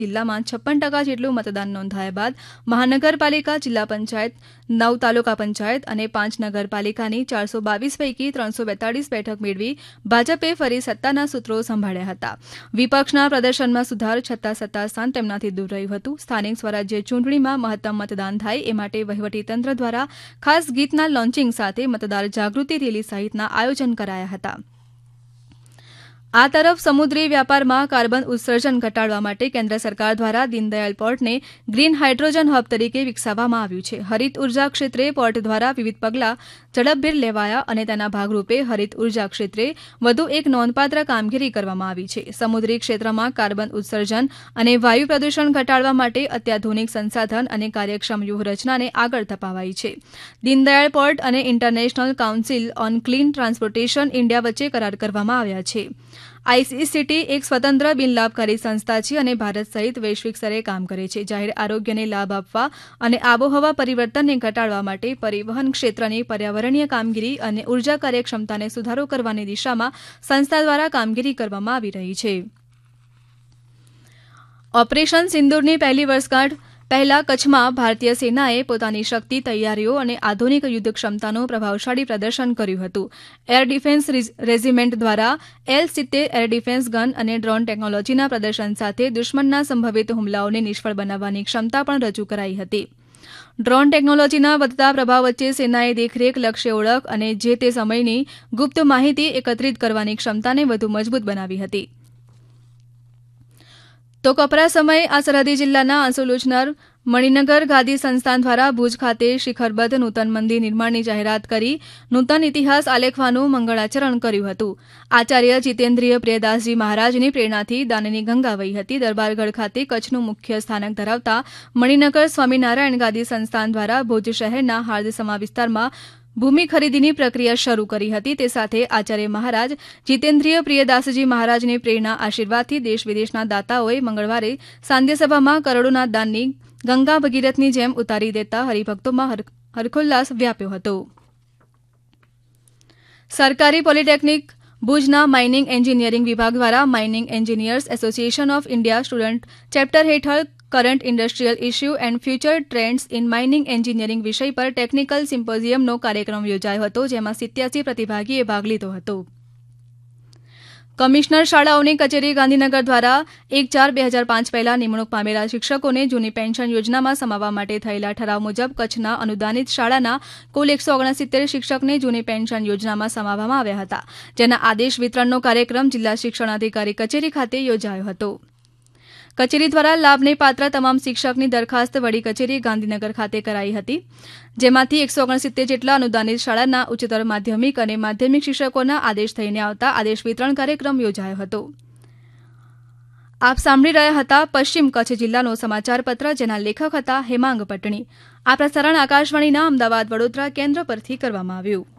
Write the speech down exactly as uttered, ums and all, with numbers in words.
જિલ્લામાં છપ્પન ટકા જેટલું મતદાન નોંધાયા બાદ મહાનગરપાલિકા, જિલ્લા પંચાયત, નવ તાલુકા પંચાયત અને પાંચ નગરપાલિકાની ચારસો બાવીસ પૈકી ત્રણસો બેતાળીસ બેઠક મેળવી ભાજપે ફરી સત્તાના સૂત્રો સંભાળ્યા હતા. વિપક્ષના પ્રદર્શનમાં સુધાર છતાં સત્તા સ્થાન તેમનાથી દૂર રહ્યું હતું. સ્થાનિક સ્વરાજ્ય ચૂંટણીમાં મહત્તમ મતદાન થાય એ માટે વહીવટીતંત્ર દ્વારા ખાસ ગીતના લોન્ચિંગ સાથે મતદાર જાગૃતિ રેલી સહિતના આયોજન કરાયા હતા. આ તરફ સમુદ્રી વ્યાપારમાં કાર્બન ઉત્સર્જન ઘટાડવા માટે કેન્દ્ર સરકાર દ્વારા દીનદયાળ પોર્ટને ગ્રીન હાઇડ્રોજન હબ તરીકે વિકસાવવામાં આવ્યું છે. હરિત ઉર્જા ક્ષેત્રે પોર્ટ દ્વારા વિવિધ પગલાં ઝડપભેર લેવાયા અને તેના ભાગરૂપે હરિત ઉર્જા ક્ષેત્રે વધુ એક નોંધપાત્ર કામગીરી કરવામાં આવી છે. સમુદ્રી ક્ષેત્રમાં કાર્બન ઉત્સર્જન અને વાયુ પ્રદૂષણ ઘટાડવા માટે અત્યાધુનિક સંસાધન અને કાર્યક્ષમ વ્યૂહરચનાને આગળ ધપાવાઈ છે. દીનદયાળ પોર્ટ અને international council on clean transportation India વચ્ચે કરાર કરવામાં આવ્યા છે. આઈસીસીટી એક સ્વતંત્ર બિનલાભકારી સંસ્થા છે અને ભારત સહિત વૈશ્વિક સ્તરે કામ કરે છે. જાહેર આરોગ્યને લાભ આપવા અને આબોહવા પરિવર્તનને ઘટાડવા માટે પરિવહન ક્ષેત્રની પર્યાવરણીય કામગીરી અને ઉર્જા કાર્યક્ષમતાને સુધારો કરવાની દિશામાં સંસ્થા દ્વારા કામગીરી કરવામાં આવી રહી છે. ઓપરેશન સિંદૂરની પહેલી વર્ષગાંઠ પહેલા કચ્છમાં ભારતીય સેનાએ પોતાની શક્તિ, તૈયારીઓ અને આધુનિક યુદ્ધ ક્ષમતાનું પ્રભાવશાળી પ્રદર્શન કર્યું હતું. એર ડિફેન્સ રેજિમેન્ટ દ્વારા એલ સિત્તેર એર ડિફેન્સ ગન અને ડ્રોન ટેકનોલોજીના પ્રદર્શન સાથે દુશ્મનના સંભવિત હુમલાઓને નિષ્ફળ બનાવવાની ક્ષમતા પણ રજૂ કરાઈ હતી. ડ્રોન ટેકનોલોજીના વધતા પ્રભાવ વચ્ચે સેનાએ દેખરેખ, લક્ષ્ય ઓળખ અને જે તે સમયની ગુપ્ત માહિતી એકત્રિત કરવાની ક્ષમતાને વધુ મજબૂત બનાવી હતી. તો કપરા સમયે આ સરહદી જિલ્લાના આંસુલુછનાર મણિનગર ગાદી સંસ્થાન દ્વારા ભુજ ખાતે શિખરબદ્ધ નૂતન મંદિર નિર્માણની જાહેરાત કરી નૂતન ઇતિહાસ આલેખવાનું મંગળાચરણ કર્યું હતું. આચાર્ય જીતેન્દ્રિય પ્રિયદાસજી મહારાજની પ્રેરણાથી દાનની ગંગા વહી હતી. દરબારગઢ ખાતે કચ્છનું મુખ્ય સ્થાનક ધરાવતા મણિનગર સ્વામિનારાયણ ગાદી સંસ્થાન દ્વારા ભુજ શહેરના હાર્દસમા વિસ્તારમાં ભૂમિ ખરીદીની પ્રક્રિયા શરૂ કરી હતી. તે સાથે આચાર્ય મહારાજ જીતેન્દ્રિય પ્રિયદાસજી મહારાજની પ્રેરણા આશીર્વાદથી દેશ વિદેશના દાતાઓએ મંગળવારે સાંધ્યસભામાં કરોડોના દાનની ગંગા ભગીરથની જેમ ઉતારી દેતા હરિભક્તોમાં હર્ષોલ્લાસ વ્યાપ્યો હતો. સરકારી પોલિટેકનિક ભુજના માઇનિંગ એન્જિનિયરિંગ વિભાગ દ્વારા mining engineers association of India student chapter હેઠળ current industrial issue and future trends in mining engineering વિષય પર ટેકનિકલ સિમ્પોઝિયમનો કાર્યક્રમ યોજાયો હતો, જેમાં સિત્યાસી પ્રતિભાગીએ ભાગ લીધો હતો. કમિશનર શાળાઓની કચેરી ગાંધીનગર દ્વારા એક ચાર બે હજાર પાંચ પહેલા નિમણૂક પામેલા શિક્ષકોને જૂની પેન્શન યોજનામાં સમાવવા માટે થયેલા ઠરાવ મુજબ કચ્છના અનુદાનિત શાળાના કુલ એકસો ઓગણસિત્તેર શિક્ષકને જૂની પેન્શન યોજનામાં સમાવવામાં આવ્યા હતા, જેના આદેશ વિતરણનો કાર્યક્રમ જિલ્લા શિક્ષણાધિકારી કચેરી ખાતે યોજાયો હતો. કચેરી દ્વારા લાભને પાત્ર તમામ શિક્ષકની દરખાસ્ત વડી કચેરી ગાંધીનગર ખાતે કરાઈ હતી, જેમાંથી એકસો ઓગણસિત્તેર જેટલા અનુદાનિત શાળાના ઉચ્ચતર માધ્યમિક અને માધ્યમિક શિક્ષકોના આદેશ થઈને આવતા આદેશ વિતરણ કાર્યક્રમ યોજાયો હતો. આપ સાંભળી રહ્યા હતા પશ્ચિમ કચ્છ જિલ્લાનો સમાચાર પત્ર, જેના લેખક હતા હેમાંગ પટણી. આ પ્રસારણ આકાશવાણીના અમદાવાદ વડોદરા કેન્દ્ર પરથી કરવામાં આવ્યું.